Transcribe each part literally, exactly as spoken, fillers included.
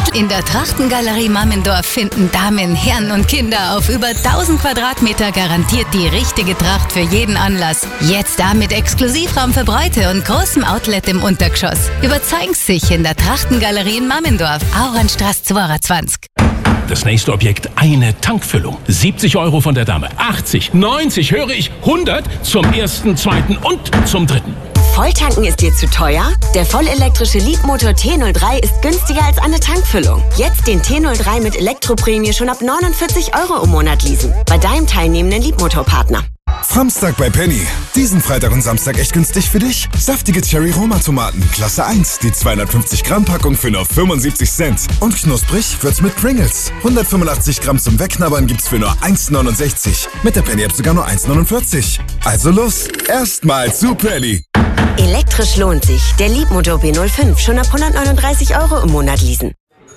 In der Trachtengalerie Mammendorf finden Damen, Herren und Kinder auf über tausend Quadratmeter garantiert die richtige Tracht für jeden Anlass. Jetzt da mit Exklusivraum für Bräute und großem Outlet im Untergeschoss. Überzeugen Sie sich in der Trachtengalerie in Mammendorf, Auernstraße zweiundzwanzig. Das nächste Objekt, eine Tankfüllung. siebzig Euro von der Dame, achtzig, neunzig, höre ich, hundert zum ersten, zweiten und zum dritten. Volltanken ist dir zu teuer? Der vollelektrische Leapmotor T null drei ist günstiger als eine Tankfüllung. Jetzt den T null drei mit Elektroprämie schon ab neunundvierzig Euro im Monat leasen. Bei deinem teilnehmenden Leapmotor-Partner. Samstag bei Penny. Diesen Freitag und Samstag echt günstig für dich? Saftige Cherry-Roma-Tomaten, Klasse eins, die zweihundertfünfzig Gramm Packung für nur fünfundsiebzig Cent. Und knusprig wird's mit Pringles. hundertfünfundachtzig Gramm zum Wegknabbern gibt's für nur eins neunundsechzig. Mit der Penny-App sogar nur eins neunundvierzig. Also los, erstmal zu Penny. Elektrisch lohnt sich. Der Leapmotor B null fünf schon ab hundertneununddreißig Euro im Monat leasen.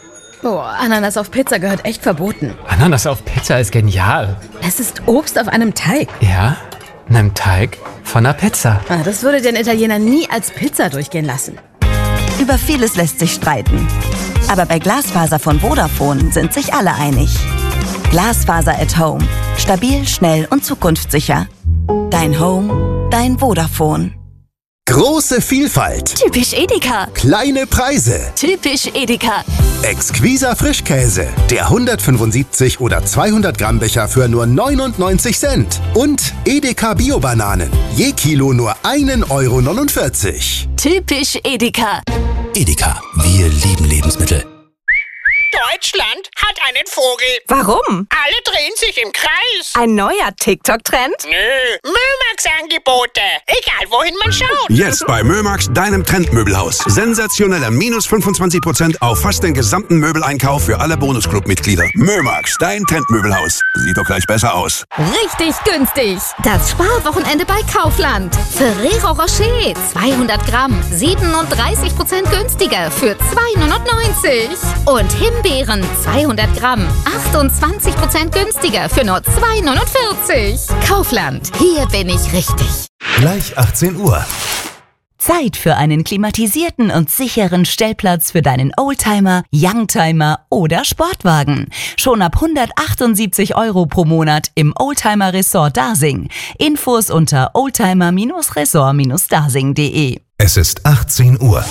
Boah, Ananas auf Pizza gehört echt verboten. Ananas auf Pizza ist genial. Es ist Obst auf einem Teig. Ja, einem Teig von einer Pizza. Ah, das würde den Italiener nie als Pizza durchgehen lassen. Über vieles lässt sich streiten. Aber bei Glasfaser von Vodafone sind sich alle einig. Glasfaser at Home. Stabil, schnell und zukunftssicher. Dein Home, dein Vodafone. Große Vielfalt. Typisch Edeka. Kleine Preise. Typisch Edeka. Exquiser Frischkäse. Der hundertfünfundsiebzig oder zweihundert Gramm Becher für nur neunundneunzig Cent. Und Edeka Bio-Bananen. Je Kilo nur ein Euro neunundvierzig. Typisch Edeka. Edeka. Wir lieben Lebensmittel. Deutschland hat einen Vogel. Warum? Alle drehen sich im Kreis. Ein neuer TikTok-Trend? Nö, Mömax-Angebote. Egal, wohin man schaut. Jetzt bei Mömax, deinem Trendmöbelhaus. Sensationelle minus fünfundzwanzig Prozent auf fast den gesamten Möbeleinkauf für alle Bonusclub-Mitglieder. Mömax, dein Trendmöbelhaus. Sieht doch gleich besser aus. Richtig günstig. Das Sparwochenende bei Kaufland. Ferrero Rocher, zweihundert Gramm, siebenunddreißig Prozent günstiger für zwei neunundneunzig. Und Himbeeren, zweihundert Gramm, achtundzwanzig Prozent günstiger für nur zwei neunundvierzig. Kaufland, hier bin ich richtig. Gleich achtzehn Uhr. Zeit für einen klimatisierten und sicheren Stellplatz für deinen Oldtimer, Youngtimer oder Sportwagen. Schon ab hundertachtundsiebzig Euro pro Monat im Oldtimer Resort Dasing. Infos unter oldtimer Resort Dasing punkt de. Es ist achtzehn Uhr.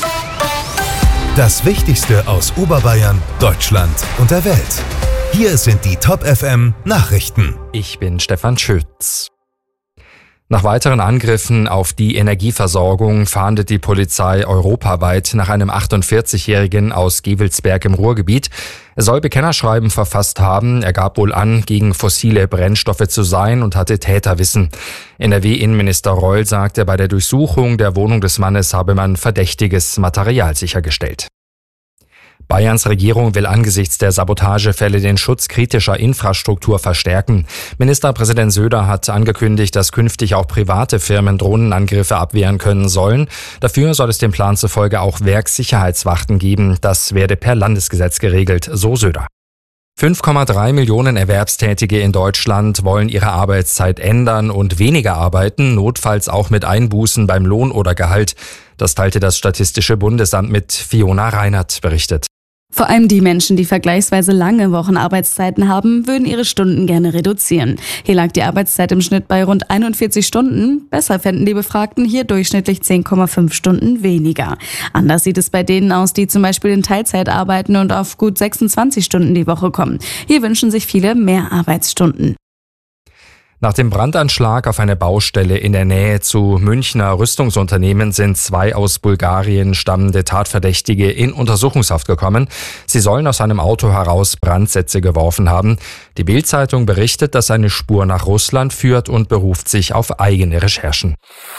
Das Wichtigste aus Oberbayern, Deutschland und der Welt. Hier sind die Top F M Nachrichten. Ich bin Stefan Schütz. Nach weiteren Angriffen auf die Energieversorgung fahndet die Polizei europaweit nach einem achtundvierzigjährigen aus Gevelsberg im Ruhrgebiet. Er soll Bekennerschreiben verfasst haben. Er gab wohl an, gegen fossile Brennstoffe zu sein und hatte Täterwissen. N R W-Innenminister Reul sagte, bei der Durchsuchung der Wohnung des Mannes habe man verdächtiges Material sichergestellt. Bayerns Regierung will angesichts der Sabotagefälle den Schutz kritischer Infrastruktur verstärken. Ministerpräsident Söder hat angekündigt, dass künftig auch private Firmen Drohnenangriffe abwehren können sollen. Dafür soll es dem Plan zufolge auch Werkssicherheitswachten geben. Das werde per Landesgesetz geregelt, so Söder. fünf Komma drei Millionen Erwerbstätige in Deutschland wollen ihre Arbeitszeit ändern und weniger arbeiten, notfalls auch mit Einbußen beim Lohn oder Gehalt. Das teilte das Statistische Bundesamt mit. Fiona Reinert berichtet. Vor allem die Menschen, die vergleichsweise lange Wochenarbeitszeiten haben, würden ihre Stunden gerne reduzieren. Hier lag die Arbeitszeit im Schnitt bei rund einundvierzig Stunden. Besser fänden die Befragten hier durchschnittlich zehn Komma fünf Stunden weniger. Anders sieht es bei denen aus, die zum Beispiel in Teilzeit arbeiten und auf gut sechsundzwanzig Stunden die Woche kommen. Hier wünschen sich viele mehr Arbeitsstunden. Nach dem Brandanschlag auf eine Baustelle in der Nähe zu Münchner Rüstungsunternehmen sind zwei aus Bulgarien stammende Tatverdächtige in Untersuchungshaft gekommen. Sie sollen aus einem Auto heraus Brandsätze geworfen haben. Die Bild-Zeitung berichtet, dass eine Spur nach Russland führt und beruft sich auf eigene Recherchen.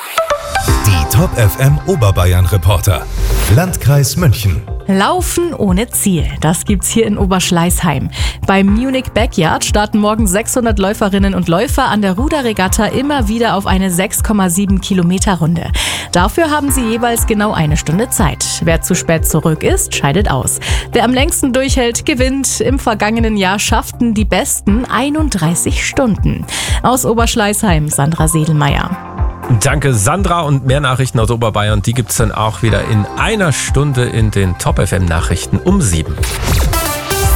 Die Top F M Oberbayern Reporter. Landkreis München. Laufen ohne Ziel, das gibt's hier in Oberschleißheim. Beim Munich Backyard starten morgen sechshundert Läuferinnen und Läufer an der Ruderregatta immer wieder auf eine sechs Komma sieben Kilometer Runde. Dafür haben sie jeweils genau eine Stunde Zeit. Wer zu spät zurück ist, scheidet aus. Wer am längsten durchhält, gewinnt. Im vergangenen Jahr schafften die Besten einunddreißig Stunden. Aus Oberschleißheim, Sandra Sedelmeier. Danke Sandra, und mehr Nachrichten aus Oberbayern, die gibt's dann auch wieder in einer Stunde in den Top F M Nachrichten um sieben.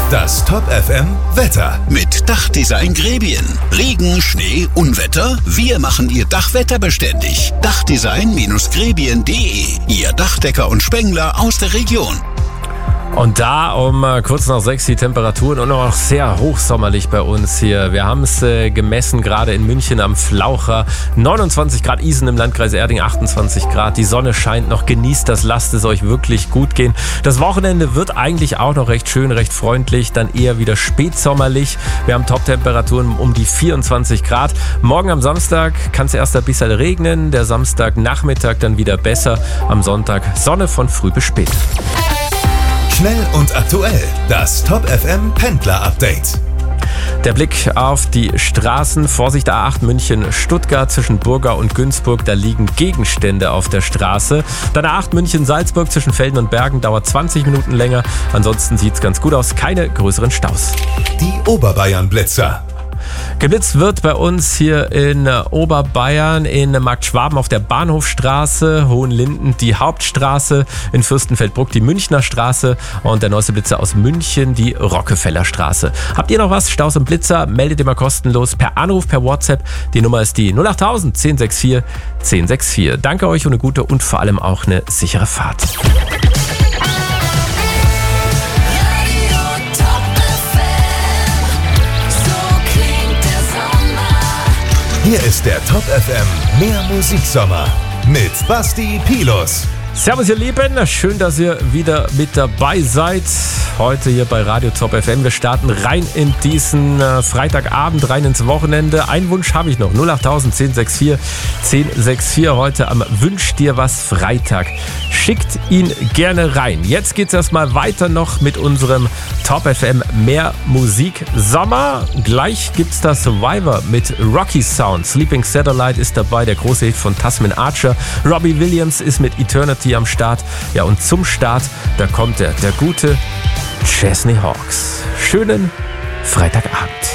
Das Top F M Wetter. Mit Dachdesign Grebien. Regen, Schnee, Unwetter? Wir machen Ihr Dach wetterbeständig. Dachdesign Grebien punkt de. Ihr Dachdecker und Spengler aus der Region. Und da um äh, kurz nach sechs die Temperaturen und noch sehr hochsommerlich bei uns hier. Wir haben es äh, gemessen, gerade in München am Flaucher. neunundzwanzig Grad Isen im Landkreis Erding, achtundzwanzig Grad. Die Sonne scheint noch, genießt das, lasst es euch wirklich gut gehen. Das Wochenende wird eigentlich auch noch recht schön, recht freundlich, dann eher wieder spätsommerlich. Wir haben Top-Temperaturen um die vierundzwanzig Grad. Morgen am Samstag kann es erst ein bisschen regnen, der Samstagnachmittag dann wieder besser. Am Sonntag Sonne von früh bis spät. Schnell und aktuell, das Top F M Pendler Update. Der Blick auf die Straßen. Vorsicht, A acht München-Stuttgart zwischen Burgau und Günzburg. Da liegen Gegenstände auf der Straße. Dann A acht München-Salzburg zwischen Velden und Bergen. Dauert zwanzig Minuten länger. Ansonsten sieht es ganz gut aus. Keine größeren Staus. Die Oberbayern-Blitzer. Geblitzt wird bei uns hier in Oberbayern, in Marktschwaben auf der Bahnhofstraße, Hohenlinden die Hauptstraße, in Fürstenfeldbruck die Münchner Straße und der neueste Blitzer aus München die Rockefeller Straße. Habt ihr noch was? Staus und Blitzer? Meldet immer kostenlos per Anruf, per WhatsApp. Die Nummer ist die null acht null null eins null sechs vier eins null sechs vier. Danke euch und eine gute und vor allem auch eine sichere Fahrt. Hier ist der Top F M Mehr Musiksommer mit Basti Pilus. Servus ihr Lieben, schön, dass ihr wieder mit dabei seid. Heute hier bei Radio Top F M. Wir starten rein in diesen äh, Freitagabend, rein ins Wochenende. Einen Wunsch habe ich noch, null acht null null eins null sechs vier eins null sechs vier. Heute am Wünsch dir was Freitag. Schickt ihn gerne rein. Jetzt geht's erstmal weiter noch mit unserem Top F M Mehr Musik Sommer. Gleich gibt's das Survivor mit Rocky Sound. Sleeping Satellite ist dabei, der große Hit von Tasman Archer. Robbie Williams ist mit Eternity am Start. Ja, und zum Start, da kommt er, der gute Chesney Hawkes. Schönen Freitagabend.